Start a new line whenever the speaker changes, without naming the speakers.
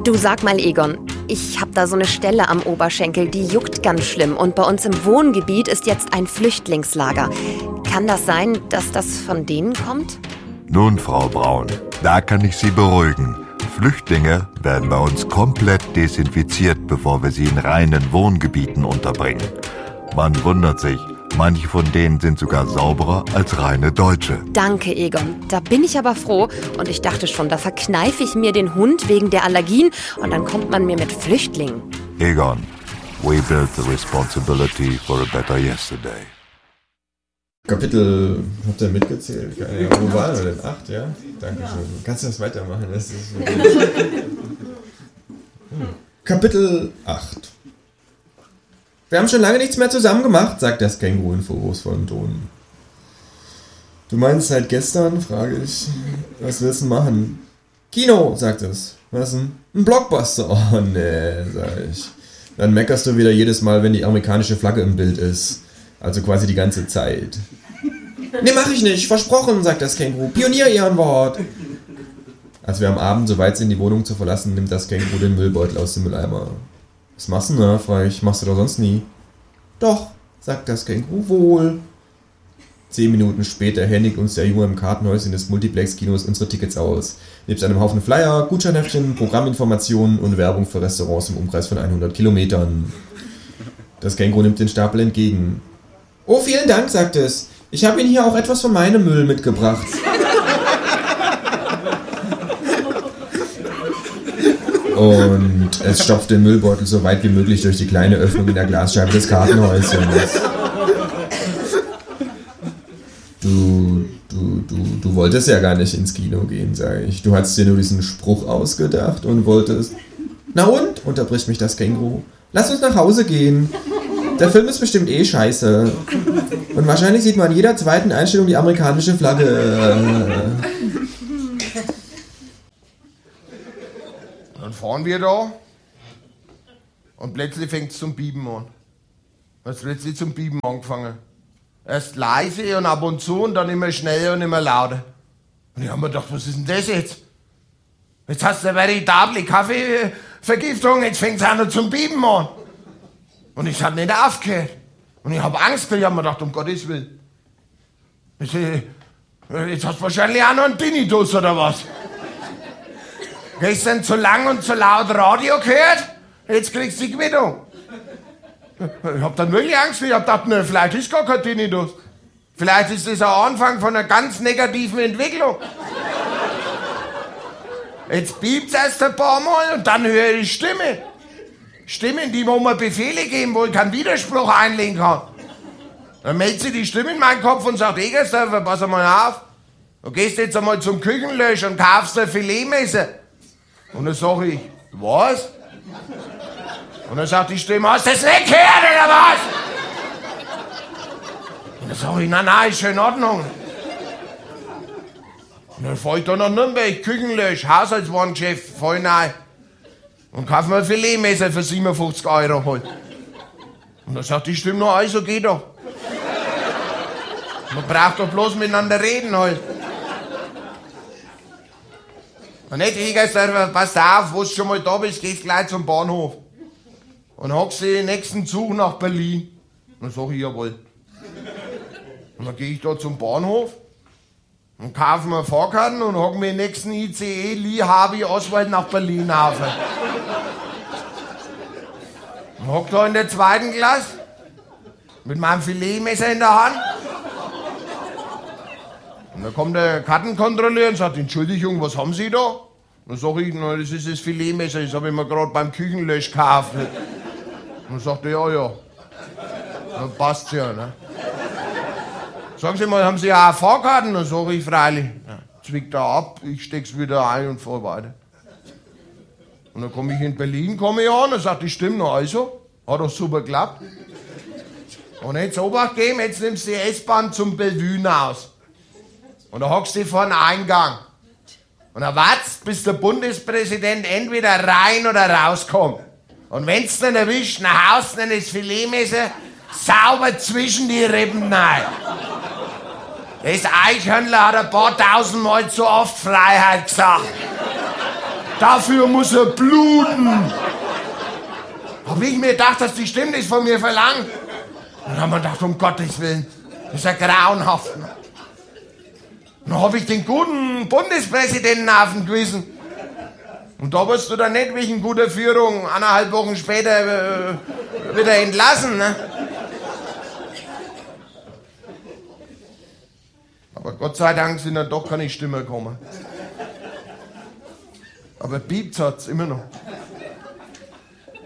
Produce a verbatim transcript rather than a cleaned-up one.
Du, sag mal, Egon, ich hab da so eine Stelle am Oberschenkel, die juckt ganz schlimm. Und bei uns im Wohngebiet ist jetzt ein Flüchtlingslager. Kann das sein, dass das von denen kommt?
Nun, Frau Braun, da kann ich Sie beruhigen. Flüchtlinge werden bei uns komplett desinfiziert, bevor wir sie in reinen Wohngebieten unterbringen. Man wundert sich, manche von denen sind sogar sauberer als reine Deutsche.
Danke, Egon. Da bin ich aber froh. Und ich dachte schon, da verkneife ich mir den Hund wegen der Allergien und dann kommt man mir mit Flüchtlingen.
Egon, we built the responsibility for a better yesterday.
Kapitel, habt ihr mitgezählt? Ja, wo waren wir denn? Acht, ja? Dankeschön. Kannst du das weitermachen? Das ist hm. Kapitel acht. Wir haben schon lange nichts mehr zusammen gemacht, sagt das Känguru in vorwurfsvollem Ton. Du meinst seit gestern, frage ich. Was willst du machen? Kino, sagt es. Was denn? Ein Blockbuster. Oh nee, sag ich. Dann meckerst du wieder jedes Mal, wenn die amerikanische Flagge im Bild ist. Also quasi die ganze Zeit. Nee, mach ich nicht, versprochen, sagt das Känguru. Pionier-Ehrenwort. Als wir am Abend so weit sind, die Wohnung zu verlassen, nimmt das Känguru den Müllbeutel aus dem Mülleimer. Was machst du denn da, frage ich. Machst du doch sonst nie. Doch, sagt das Känguru wohl. Zehn Minuten später händigt uns der Junge im Kartenhäuschen des Multiplex-Kinos unsere Tickets aus. Nebst einem Haufen Flyer, Gutscheinheftchen, Programminformationen und Werbung für Restaurants im Umkreis von hundert Kilometern. Das Känguru nimmt den Stapel entgegen. Oh, vielen Dank, sagt es. Ich habe Ihnen hier auch etwas von meinem Müll mitgebracht. Und es stopft den Müllbeutel so weit wie möglich durch die kleine Öffnung in der Glasscheibe des Kartenhäuschens. Du, du, du, du wolltest ja gar nicht ins Kino gehen, sage ich. Du hast dir nur diesen Spruch ausgedacht und wolltest... Na und? Unterbricht mich das Känguru. Lass uns nach Hause gehen. Der Film ist bestimmt eh scheiße. Und wahrscheinlich sieht man in jeder zweiten Einstellung die amerikanische Flagge.
Dann fahren wir da und plötzlich fängt es zum Piepen an. Es hat plötzlich zum Piepen angefangen. Erst leise und ab und zu und dann immer schneller und immer lauter. Und ich habe mir gedacht, was ist denn das jetzt? Jetzt hast du eine veritable Kaffeevergiftung, jetzt fängt es auch noch zum Piepen an. Und ich habe nicht aufgehört. Und ich habe Angst, ich habe mir gedacht, um Gottes Willen. Ich, jetzt hast du wahrscheinlich auch noch einen Tinnitus oder was? Gestern zu lang und zu laut Radio gehört, jetzt kriegst du die Quittung. Ich hab dann wirklich Angst, ich hab gedacht, ne, vielleicht ist gar kein Tinnitus. Vielleicht ist das ein Anfang von einer ganz negativen Entwicklung. Jetzt piept's erst ein paar Mal und dann höre ich Stimme. Stimmen, die wo mir Befehle geben, wo ich keinen Widerspruch einlegen kann. Dann meldet sich die Stimme in meinen Kopf und sagt, Egersdorfer, pass mal auf. Du gehst jetzt einmal zum Küchenlösch und kaufst ein Filetmesser. Und dann sag ich, was? Und dann sagt die Stimme, hast du das nicht gehört, oder was? Und dann sag ich, nein, nein, ist schon in Ordnung. Und dann fahr ich da nach Nürnberg, Küchenlösch, Haushaltswarengeschäft, voll rein. Und kauf mir ein Filetmesser für siebenundfünfzig Euro halt. Und dann sagt die Stimme noch, also geh doch. Man braucht doch bloß miteinander reden halt. Und nicht, Egersdorfer, pass auf, wo du schon mal da bist, gehst gleich zum Bahnhof. Und hockst den nächsten Zug nach Berlin. Und dann sag ich, jawohl. Und dann gehe ich da zum Bahnhof und kaufe mir Fahrkarten und hock mir den nächsten I C E Lee Harvey Oswald nach Berlin auf. Und hock da in der zweiten Klasse mit meinem Filetmesser in der Hand. Und dann kommt der Kartenkontrolleur und sagt, Entschuldigung, was haben Sie da? Und dann sag ich, na, das ist das Filetmesser, das habe ich mir gerade beim Küchenlösch gekauft. Und dann sagt er, ja, ja. Dann passt's ja, ne? Sagen Sie mal, haben Sie auch Fahrkarten? Dann sag ich, freilich. Ja, zwickt er ab, ich steck's wieder ein und fahr weiter. Und dann komme ich in Berlin, komme ich an, dann sagt die Stimme noch, also, hat doch super geklappt. Und jetzt Obacht geben, jetzt nimmst du die S-Bahn zum Bellevue aus. Und da hockst du vor den Eingang. Und dann wartest, bis der Bundespräsident entweder rein oder rauskommt. Und wenn's dann erwischt, dann haust du das Filetmesser sauber zwischen die Rippen rein. Das Eichhörnler hat ein paar tausendmal zu oft Freiheit gesagt. Dafür muss er bluten. Hab ich mir gedacht, dass die Stimme das von mir verlangt. Und dann haben wir gedacht, um Gottes Willen, das ist ja grauenhaft. Dann hab ich den guten Bundespräsidenten auf dem Gewissen. Und da wirst du dann nicht wegen guter Führung eineinhalb Wochen später äh, wieder entlassen. Ne? Aber Gott sei Dank sind dann doch keine Stimmen gekommen. Aber piept's hat's immer noch.